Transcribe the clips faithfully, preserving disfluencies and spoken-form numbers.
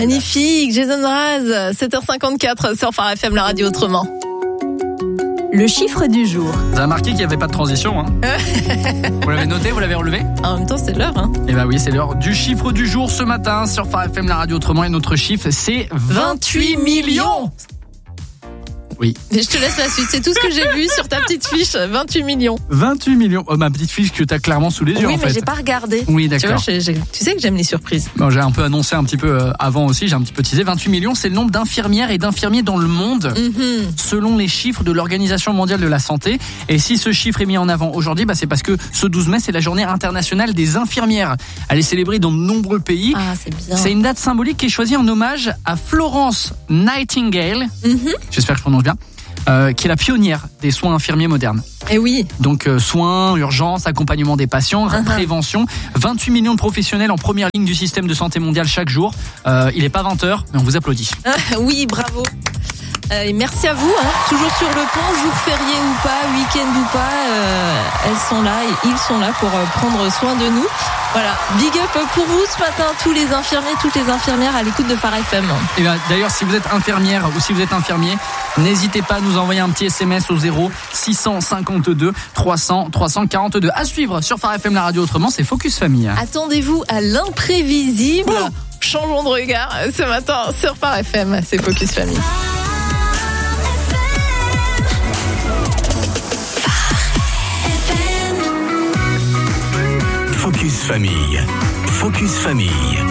Magnifique, Jason Mraz, sept heures cinquante-quatre sur Phare F M, la radio autrement. Le chiffre du jour. Vous avez remarqué qu'il n'y avait pas de transition, hein. Vous l'avez noté, vous l'avez relevé? En même temps, c'est l'heure, hein. Eh ben oui, c'est l'heure du chiffre du jour ce matin sur Phare F M, la radio autrement. Et notre chiffre, c'est vingt-huit millions. Oui. Mais je te laisse la suite, c'est tout ce que j'ai vu sur ta petite fiche, vingt-huit millions. vingt-huit millions. Oh, ma petite fiche que tu as clairement sous les yeux, oui, en fait. Oui, mais j'ai pas regardé. Oui, d'accord. Tu vois, j'ai, j'ai, tu sais que j'aime les surprises. Bon, j'ai un peu annoncé un petit peu euh, avant aussi, j'ai un petit peu teasé. vingt-huit millions, c'est le nombre d'infirmières et d'infirmiers dans le monde, mm-hmm. selon les chiffres de l'Organisation mondiale de la santé. Et si ce chiffre est mis en avant aujourd'hui, bah, c'est parce que ce douze mai, c'est la journée internationale des infirmières. Elle est célébrée dans de nombreux pays. Ah, c'est bien. C'est une date symbolique qui est choisie en hommage à Florence Nightingale. Mm-hmm. J'espère que je prononce bien. Euh, qui est la pionnière des soins infirmiers modernes. Et oui. Donc euh, soins, urgence, accompagnement des patients, uh-huh. prévention. vingt-huit millions de professionnels en première ligne du système de santé mondial chaque jour. Euh, il n'est pas vingt heures, mais on vous applaudit. Ah, oui, bravo. Euh, et merci à vous, hein. Toujours sur le pont, jour férié ou pas, week-end ou pas, euh, elles sont là et ils sont là pour euh, prendre soin de nous. Voilà, big up pour vous ce matin, tous les infirmiers, toutes les infirmières à l'écoute de Phare F M. Et bien, d'ailleurs, si vous êtes infirmière ou si vous êtes infirmier, n'hésitez pas à nous envoyer un petit S M S au zéro six cent cinquante-deux trois cents trois cent quarante-deux. À suivre sur Phare F M, la radio autrement, c'est Focus Famille. Attendez-vous à l'imprévisible. Oh, changeons de regard ce matin sur Phare F M, c'est Focus Famille. Focus Famille. Focus Famille.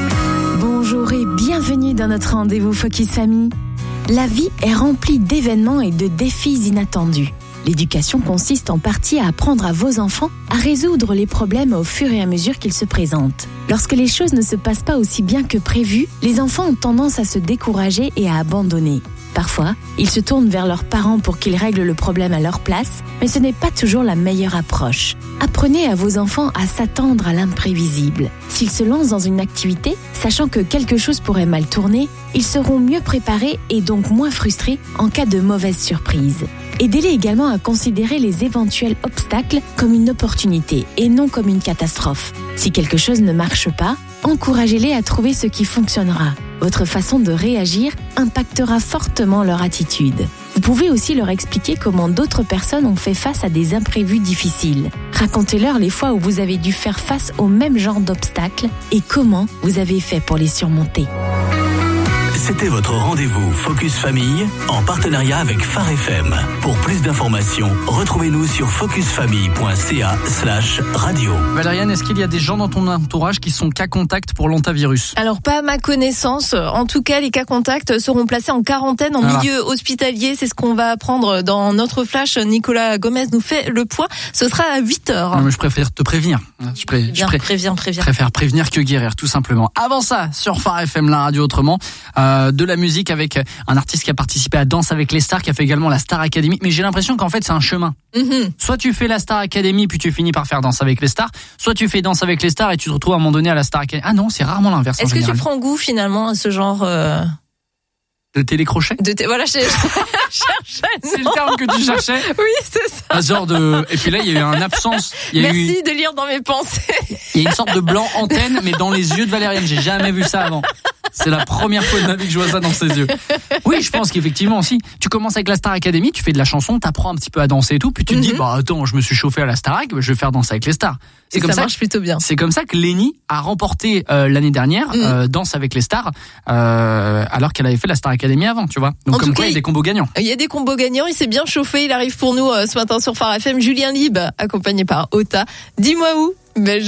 Bonjour et bienvenue dans notre rendez-vous Focus Famille. La vie est remplie d'événements et de défis inattendus. L'éducation consiste en partie à apprendre à vos enfants à résoudre les problèmes au fur et à mesure qu'ils se présentent. Lorsque les choses ne se passent pas aussi bien que prévu, les enfants ont tendance à se décourager et à abandonner. Parfois, ils se tournent vers leurs parents pour qu'ils règlent le problème à leur place, mais ce n'est pas toujours la meilleure approche. Apprenez à vos enfants à s'attendre à l'imprévisible. S'ils se lancent dans une activité, sachant que quelque chose pourrait mal tourner, ils seront mieux préparés et donc moins frustrés en cas de mauvaise surprise. Aidez-les également à considérer les éventuels obstacles comme une opportunité et non comme une catastrophe. Si quelque chose ne marche pas, encouragez-les à trouver ce qui fonctionnera. Votre façon de réagir impactera fortement leur attitude. Vous pouvez aussi leur expliquer comment d'autres personnes ont fait face à des imprévus difficiles. Racontez-leur les fois où vous avez dû faire face au même genre d'obstacles et comment vous avez fait pour les surmonter. C'était votre rendez-vous Focus Famille en partenariat avec Phare F M. Pour plus d'informations, retrouvez-nous sur focusfamille.ca slash radio. Valériane, est-ce qu'il y a des gens dans ton entourage qui sont cas contact pour l'hantavirus? Alors pas à ma connaissance. En tout cas, les cas contacts seront placés en quarantaine en voilà. milieu hospitalier. C'est ce qu'on va apprendre dans notre flash. Nicolas Gomez nous fait le point. Ce sera à huit heures. Non, mais je préfère te prévenir. Je, pré- Bien, je pré- préviens, préviens. préfère prévenir que guérir, tout simplement. Avant ça, sur Phare F M, la radio autrement, euh, de la musique avec un artiste qui a participé à Danse avec les stars, qui a fait également la Star Academy. Mais j'ai l'impression qu'en fait, c'est un chemin. Mm-hmm. Soit tu fais la Star Academy, puis tu finis par faire Danse avec les stars. Soit tu fais Danse avec les stars et tu te retrouves à un moment donné à la Star Academy. Ah non, c'est rarement l'inverse. Est-ce en que général. tu prends goût finalement à ce genre euh... de télécrochet? De t- voilà, je cherchais. C'est le terme que tu cherchais? Oui, c'est ça. Un genre de. Et puis là, il y a eu un absence. Il y a Merci eu... de lire dans mes pensées. Il y a une sorte de blanc antenne, mais dans les yeux de Valériane. J'ai jamais vu ça avant. C'est la première fois de ma vie que je vois ça dans ses yeux. Oui, je pense qu'effectivement aussi, tu commences avec la Star Academy, tu fais de la chanson, t'apprends un petit peu à danser et tout, puis tu te mm-hmm. dis, bah attends, je me suis chauffé à la Starac, bah, je vais faire Danse avec les stars. C'est et comme ça, ça marche que, plutôt bien. C'est comme ça que Lénie a remporté euh, l'année dernière mm. euh, Danse avec les stars, euh, alors qu'elle avait fait la Star Academy avant, tu vois. Donc en comme quoi, il y a des combos gagnants. Il y a des combos gagnants, il s'est bien chauffé, il arrive pour nous euh, ce matin sur Phare F M. Julien Lib, accompagné par Ota. Dis-moi où. Belle